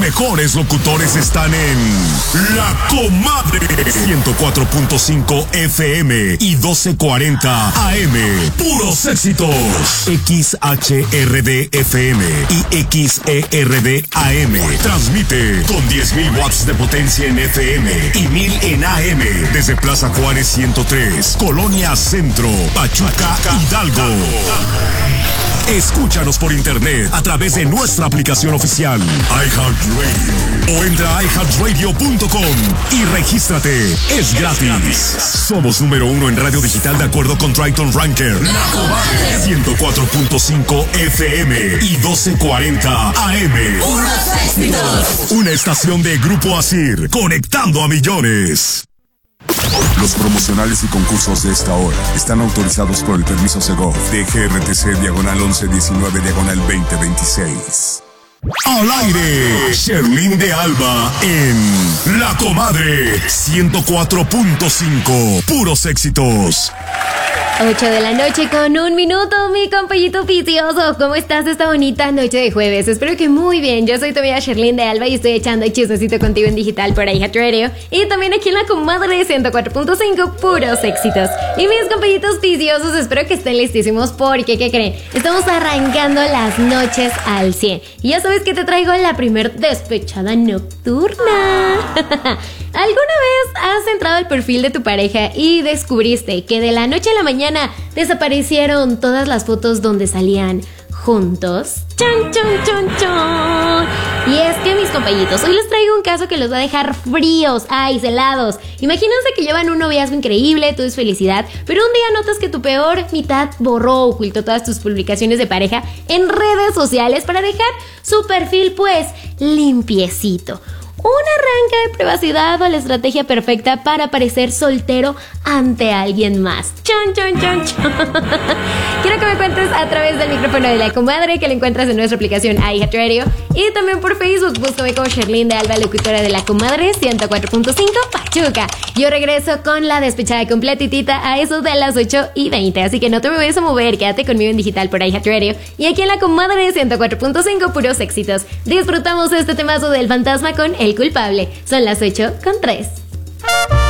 mejores locutores están en La Comadre. 104.5 FM y 1240 AM. Puros éxitos. XHRD FM y XERD AM. Transmite con 10.000 watts de potencia en FM y 1.000 en AM. Desde Plaza Juárez 103, Colonia Centro, Pachuca, Hidalgo. Escúchanos por internet a través de nuestra aplicación oficial iHeartRadio o entra a iHeartRadio.com y regístrate. Es gratis. Somos número 1 en radio digital de acuerdo con Triton Ranker. La Comadre. 104.5 FM y 1240 AM. Puros éxitos. Una estación de Grupo Asir, conectando a millones. Los promocionales y concursos de esta hora están autorizados por el permiso Segov de GRTC /1119/2026. Al aire, Sherlyn de Alba en La Comadre 104.5. Puros éxitos. 8 de la noche con 1 minuto, mi compañito vicioso. ¿Cómo estás esta bonita noche de jueves? Espero que muy bien. Yo soy tu amiga Sherlyn de Alba y estoy echando chismecito contigo en digital por iHeartRadio y también aquí en La Comadre 104.5, puros éxitos. Y mis compañitos viciosos, espero que estén listísimos porque, ¿qué creen? Estamos arrancando las noches al 100. Y ya sabes que te traigo la primer despechada nocturna. ¿Alguna vez has entrado al perfil de tu pareja y descubriste que de la noche a la mañana desaparecieron todas las fotos donde salían juntos? ¡Chan, chan, chan, chan! Y es que, mis compañitos, hoy les traigo un caso que los va a dejar fríos, helados. Imagínense que llevan un noviazgo increíble, todo es felicidad, pero un día notas que tu peor mitad borró o ocultó todas tus publicaciones de pareja en redes sociales para dejar su perfil, pues, limpiecito. Un arranque de privacidad o la estrategia perfecta para parecer soltero ante alguien más. ¡Chan, chan, chan, chan! Quiero que me cuentes a través del micrófono de La Comadre, que lo encuentras en nuestra aplicación iHeartRadio y también por Facebook. Búscame como Sherlyn de Alba, locutora de La Comadre 104.5 Pachuca. Yo regreso con la despechada completitita a eso de las 8:20, así que no te me vayas a mover, quédate conmigo en digital por iHeartRadio y aquí en La Comadre 104.5, puros éxitos. Disfrutamos este temazo del fantasma con El Culpable. Son las 8:03.